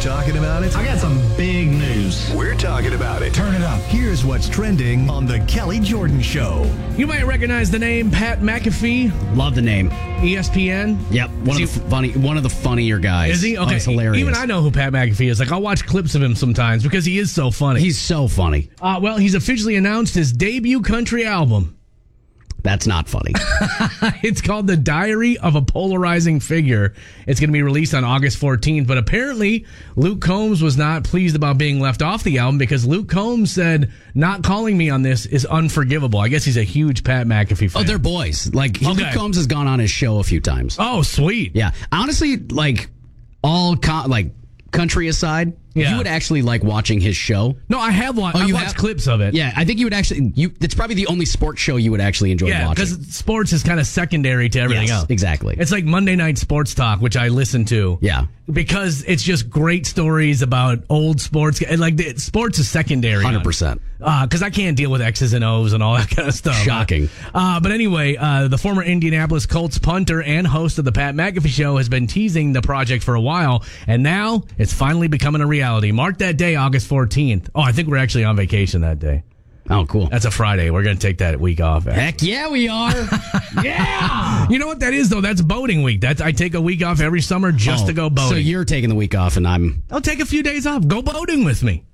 talking about it? I got some big news. We're talking about it. Turn it up. Here's what's trending on The Kelly Jordan Show. You might recognize the name Pat McAfee, Love the name. ESPN. Yep, one of the funnier guys. Is he? Okay, He's hilarious. Even I know who Pat McAfee is. Like, I'll watch clips of him sometimes because he is so funny. He's so funny. Well, he's officially announced his debut country album. That's not funny. It's called The Diary of a Polarizing Figure. It's going to be released on August 14th, but apparently Luke Combs was not pleased about being left off the album because Luke Combs said, not calling me on this is unforgivable. I guess he's a huge Pat McAfee fan. Oh, they're boys. Like, Luke Combs has gone on his show a few times. Oh, sweet. Yeah. Honestly, like, country aside, you would actually like watching his show. No, I have watched. I've watched clips of it. Yeah, I think you would actually. It's probably the only sports show you would actually enjoy watching. Yeah, because sports is kind of secondary to everything else. Exactly. It's like Monday Night Sports Talk, which I listen to. Yeah, because it's just great stories about old sports. Like sports is secondary. 100%. Because I can't deal with X's and O's and all that kind of stuff. Shocking. But anyway, the former Indianapolis Colts punter and host of the Pat McAfee Show has been teasing the project for a while, and now it's finally becoming a reality. Mark that day, August 14th. Oh, I think we're actually on vacation that day. Oh, cool. That's a Friday. We're going to take that week off. Heck yeah, we are. Yeah. You know what that is, though? That's boating week. I take a week off every summer just to go boating. So you're taking the week off, and I'll take a few days off. Go boating with me.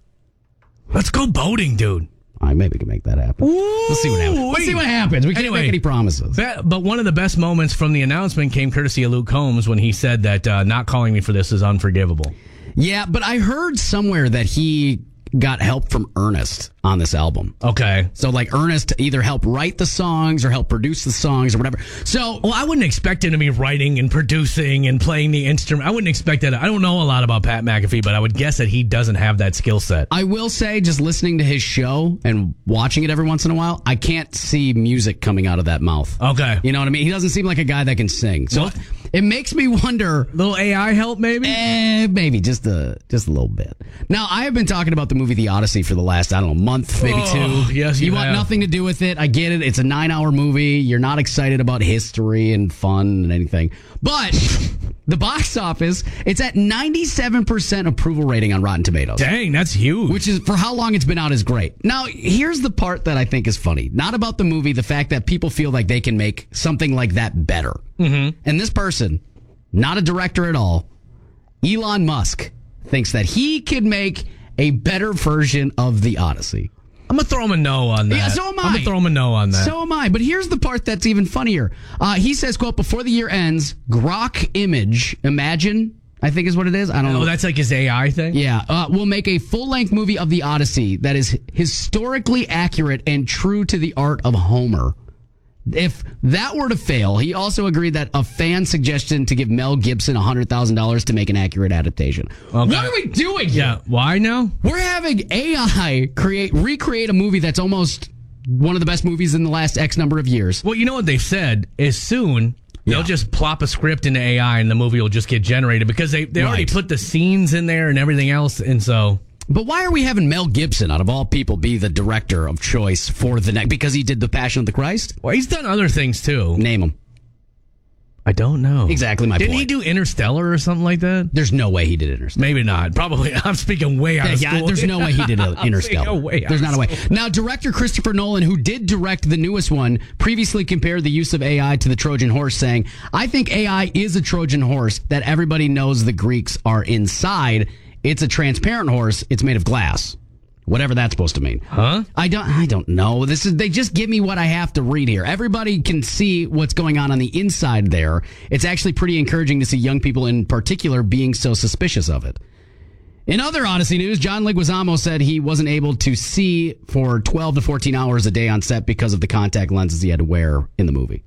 Let's go boating, dude. I maybe can make that happen. We'll see what happens. We'll see what happens. We can't make any promises. But one of the best moments from the announcement came courtesy of Luke Combs when he said that not calling me for this is unforgivable. Yeah, but I heard somewhere that he got help from Ernest on this album. Okay. So, like, Ernest either helped write the songs or help produce the songs or whatever. So, well, I wouldn't expect him to be writing and producing and playing the instrument. I wouldn't expect that. I don't know a lot about Pat McAfee, but I would guess that he doesn't have that skill set. I will say, just listening to his show and watching it every once in a while, I can't see music coming out of that mouth. Okay. You know what I mean? He doesn't seem like a guy that can sing. So, what? It makes me wonder. A little AI help, maybe? Maybe, just a little bit. Now, I have been talking about the movie The Odyssey for the last, month, maybe two. Yes, you want nothing to do with it. I get it. It's a 9-hour movie. You're not excited about history and fun and anything. But the box office, it's at 97% approval rating on Rotten Tomatoes. Dang, that's huge. Which is, for how long it's been out, is great. Now, here's the part that I think is funny. Not about the movie, the fact that people feel like they can make something like that better. Mm-hmm. And this person, not a director at all, Elon Musk, thinks that he could make a better version of The Odyssey. I'm going to throw him a no on that. Yeah, so am I. I'm going to throw him a no on that. So am I. But here's the part that's even funnier. He says, quote, before the year ends, Grok Imagine, I think is what it is. I don't know. Oh, that's like his AI thing? Yeah. We'll make a full-length movie of The Odyssey that is historically accurate and true to the art of Homer. If that were to fail, he also agreed that a fan suggestion to give Mel Gibson $100,000 to make an accurate adaptation. Okay. What are we doing here? Yeah, why now? We're having AI recreate a movie that's almost one of the best movies in the last X number of years. Well, you know what they've said is soon they'll just plop a script into AI and the movie will just get generated because they already put the scenes in there and everything else, and so... But why are we having Mel Gibson, out of all people, be the director of choice for the next? Because he did The Passion of the Christ? Well, he's done other things, too. Name him. I don't know. Exactly my point. Didn't he do Interstellar or something like that? There's no way he did Interstellar. Maybe not. Probably. I'm speaking way out of school. There's no way he did Interstellar. There's not a way. Now, director Christopher Nolan, who did direct the newest one, previously compared the use of AI to the Trojan horse, saying, I think AI is a Trojan horse that everybody knows the Greeks are inside. It's a transparent horse. It's made of glass. Whatever that's supposed to mean. Huh? I don't know. They just give me what I have to read here. Everybody can see what's going on the inside there. It's actually pretty encouraging to see young people in particular being so suspicious of it. In other Odyssey news, John Leguizamo said he wasn't able to see for 12 to 14 hours a day on set because of the contact lenses he had to wear in the movie.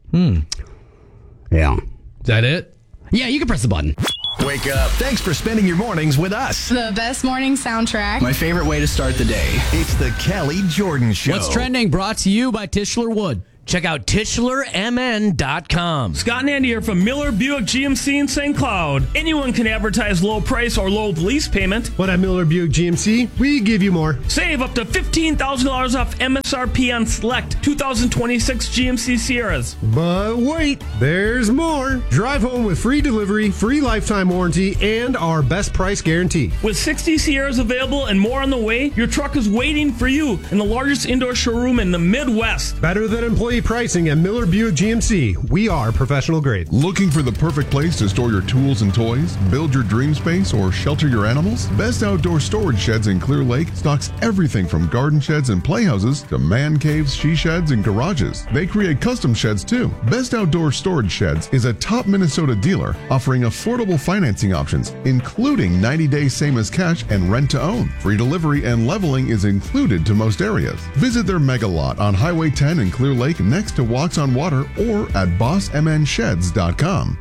Yeah. Is that it? Yeah, you can press the button. Wake up. Thanks for spending your mornings with us. The best morning soundtrack. My favorite way to start the day. It's the Kelly Jordan Show. What's trending? Brought to you by Tischler Wood. Check out TischlerMN.com. Scott and Andy here from Miller Buick GMC in St. Cloud. Anyone can advertise low price or low lease payment. But at Miller Buick GMC, we give you more. Save up to $15,000 off MSRP on select 2026 GMC Sierras. But wait, there's more. Drive home with free delivery, free lifetime warranty, and our best price guarantee. With 60 Sierras available and more on the way, your truck is waiting for you in the largest indoor showroom in the Midwest. Better than employee pricing at Miller Buick GMC. We are professional grade. Looking for the perfect place to store your tools and toys, build your dream space, or shelter your animals? Best Outdoor Storage Sheds in Clear Lake stocks everything from garden sheds and playhouses to man caves, she sheds, and garages. They create custom sheds too. Best Outdoor Storage Sheds is a top Minnesota dealer offering affordable financing options, including 90-day same as cash and rent to own. Free delivery and leveling is included to most areas. Visit their mega lot on Highway 10 in Clear Lake next to Walks on Water or at bossmnsheds.com.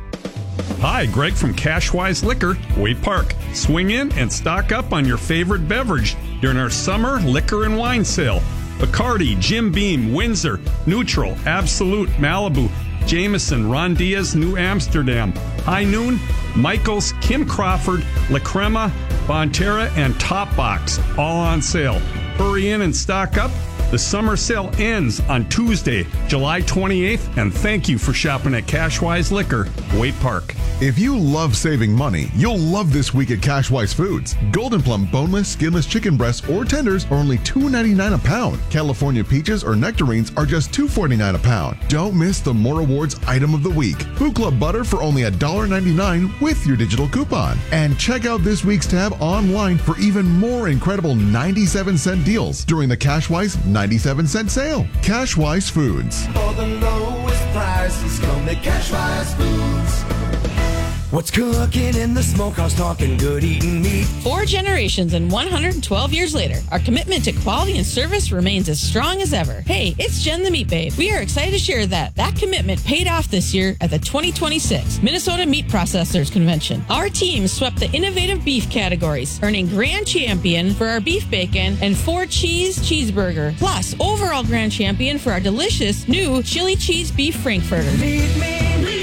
Hi, Greg from Cashwise Liquor, Waite Park. Swing in and stock up on your favorite beverage during our summer liquor and wine sale. Bacardi, Jim Beam, Windsor, Neutral, Absolute, Malibu, Jameson, Ron Diaz, New Amsterdam, High Noon, Michaels, Kim Crawford, La Crema, Bonterra, and Top Box, all on sale. Hurry in and stock up. The summer sale ends on Tuesday, July 28th, and thank you for shopping at Cashwise Liquor, Waite Park. If you love saving money, you'll love this week at Cashwise Foods. Golden Plum boneless, skinless chicken breasts or tenders are only $2.99 a pound. California peaches or nectarines are just $2.49 a pound. Don't miss the More Rewards item of the week. Food Club butter for only $1.99 with your digital coupon. And check out this week's tab online for even more incredible 97-cent deals during the Cashwise 97-cent sale. Cashwise Foods. For the lowest prices, come to Cashwise Foods. What's cooking in the smokehouse, talking good eating meat? 4 generations and 112 years later, our commitment to quality and service remains as strong as ever. Hey, it's Jen the Meat Babe. We are excited to share that commitment paid off this year at the 2026 Minnesota Meat Processors Convention. Our team swept the innovative beef categories, earning grand champion for our beef bacon and 4 cheese cheeseburger, plus overall grand champion for our delicious new chili cheese beef frankfurter. Meet me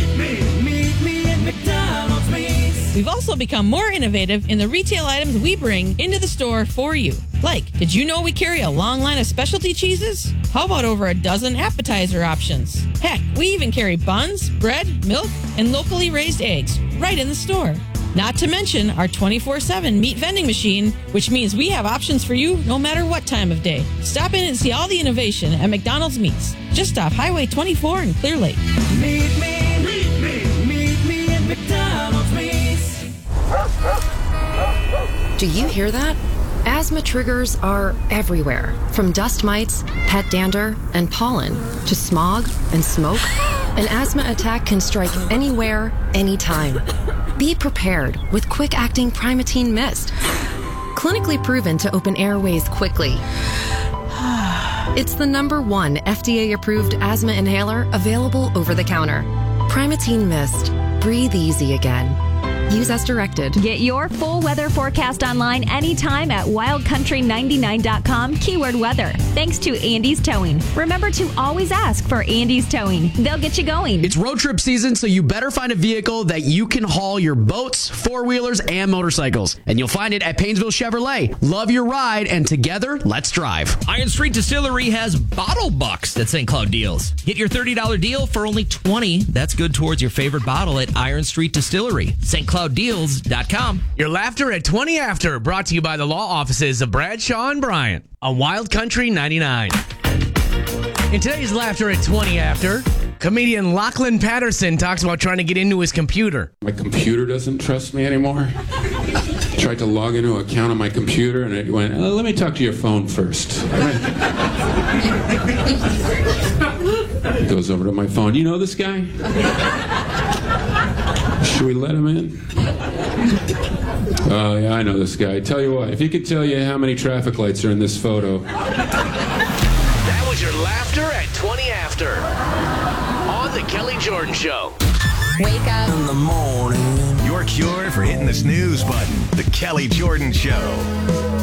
at McDonald's Meats. We've also become more innovative in the retail items we bring into the store for you. Like, did you know we carry a long line of specialty cheeses? How about over a dozen appetizer options? Heck, we even carry buns, bread, milk, and locally raised eggs right in the store. Not to mention our 24/7 meat vending machine, which means we have options for you no matter what time of day. Stop in and see all the innovation at McDonald's Meats, just off Highway 24 in Clear Lake. Meet me at McDonald's Meats. Do you hear that? Asthma triggers are everywhere, from dust mites, pet dander, and pollen, to smog and smoke. An asthma attack can strike anywhere, anytime. Be prepared with quick-acting Primatene Mist. Clinically proven to open airways quickly. It's the #1 FDA-approved asthma inhaler available over the counter. Primatene Mist. Breathe easy again. Use as directed. Get your full weather forecast online anytime at wildcountry99.com, keyword weather. Thanks to Andy's Towing. Remember to always ask for Andy's Towing. They'll get you going. It's road trip season, so you better find a vehicle that you can haul your boats, four-wheelers, and motorcycles. And you'll find it at Painesville Chevrolet. Love your ride, and together, let's drive. Iron Street Distillery has bottle bucks at St. Cloud Deals. Get your $30 deal for only $20. That's good towards your favorite bottle at Iron Street Distillery. StCloudDeals.com. Your laughter at 20 After, brought to you by the law offices of Bradshaw and Bryant on Wild Country 99. In today's Laughter at 20 After, comedian Lachlan Patterson talks about trying to get into his computer. My computer doesn't trust me anymore. Tried to log into an account on my computer, and it went, let me talk to your phone first. Goes over to my phone. You know this guy? Should we let him in? Oh, yeah, I know this guy. Tell you what, if he could tell you how many traffic lights are in this photo. That was your Laughter at 20 After on The Kelly Jordan Show. Wake up in the morning. Your cure for hitting the snooze button. The Kelly Jordan Show.